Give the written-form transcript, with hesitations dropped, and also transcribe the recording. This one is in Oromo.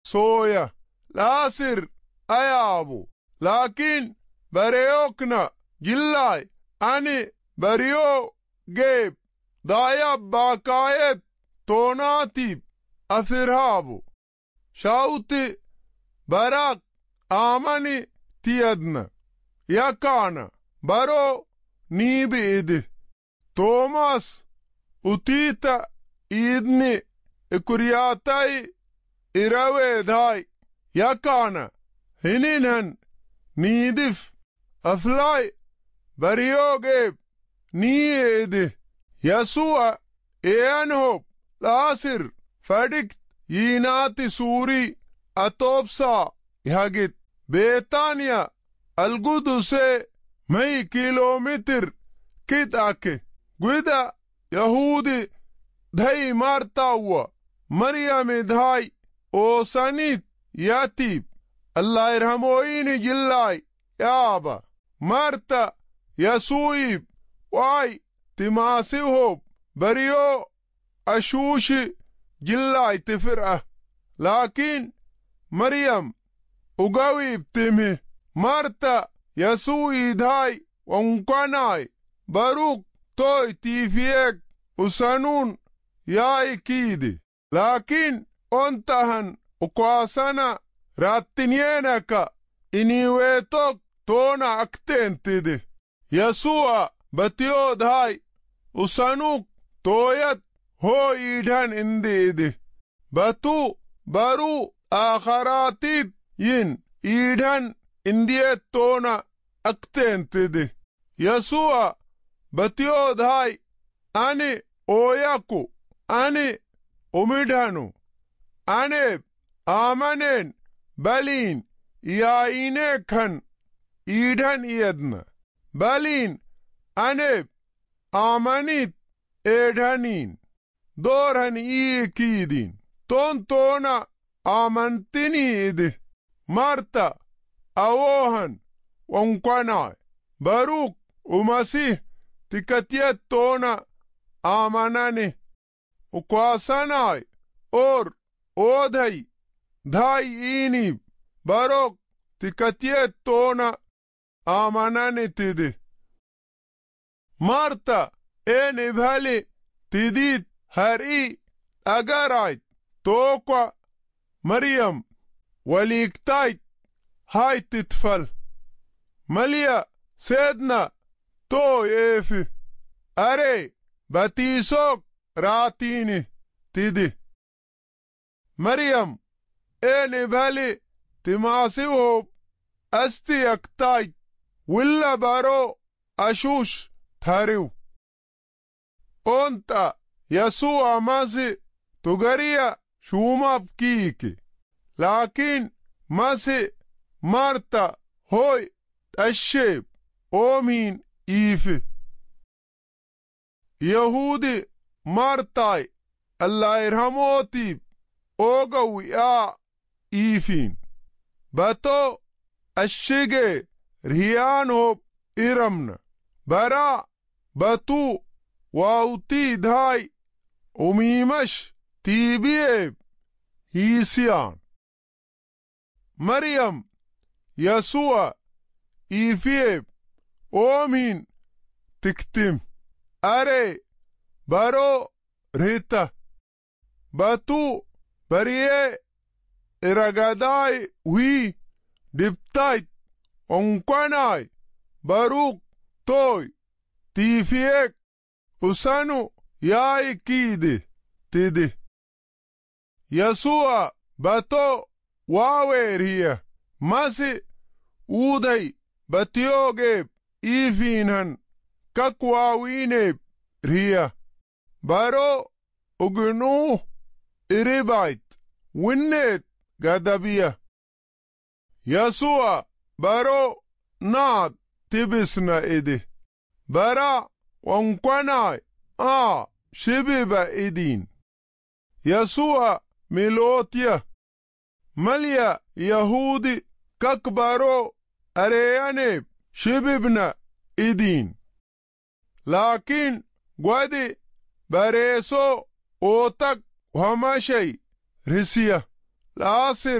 sooya laasir ayaabu laakiin bareyookna jillaay ani bariyoo geeb daayab baakaayet toonaatiib afirhaabu shaawti barak aamani tiyadna yakaana baroo niibi'idi toomas utiita iidni ikuriyaatay iraweedhaay yakaana hininhan niidif aflaay bariyoogeeb nii'idi yasu'a eeyanhob laasir fadhikt yiinaati suurii atoobsaa yagit beetaaniya algudusee may kiiloomitir kit ake gwida yahuudi dhay martawwa maryamidhay oosanit yatiib allah irhamooyini jillaay yaaba marta yasuu'iib waay timaasihob bariyoo ashuushi jillaay tifir'a laakiin maryam ugawiib timi marta yasuu'iidhay wankanaay baruk toy tiifiyeek usanuun yaa'ikiidi laakiin ontahan ukwaasana raattinyenaka iniweetok toona akteentidi yasu'a batiyoodhay usanuk tooyat hoo iidhan indiidi batuu baruu aakharaatiit yin iidhan indiyet toona akteentidi yasu'a batiyoodhay ani ooyaku ani umidhanu aneeb aamaneen baliin yaa'ineekhan iidhan iyadna baliin aneeb aamanit eedhaniin doorhan iikiidin toona aamantiniidi marta awoohan wankanaay baruk umasih tikatiyet toona aamanani ukwaasanaay or oodhay dhay iiniib barok tikatiyet toona aamananitidi marta eenibhali tidid har'i agarayt tookwa maryam waliiktayt haytitfal malya seedna too eefi are batiisook raatiini tidi maryam eenibhali timaasihob asti yaktayt willa baroo ashuush thariw onta yasu'a masi tugariya shuumab kiiki laakiin masi marta hoy dhasheeb oomiin iifi yahuudi martaay allah irhamootiib oogawi'aa iifiin bato ashigee riyaanhob iramna baraa batuu waawtiidhay umiimash tiibiyeeb hiisiyaan maryam yasu'a iifiyeeb oomiin tiktim are baroo rita batuu bariyee iragadaay wii dibtayt onkanaay baruk tooy tiifiyeek usanu yaa'ikiidi tidi yasu'a bato waaweeriya masi uudhay batiyoogeeb iifiinhan kakwaawiineeb riya baroo uginuu iribayt winneet gadabiya yasu'a baroo naad tibisna idi bara wankanaay shibiba idin yasu'a milootiya malya yahudi kakbaro areyaneeb shibibna idin laakiin gwadi bareeso ootak wamashay risiya laasir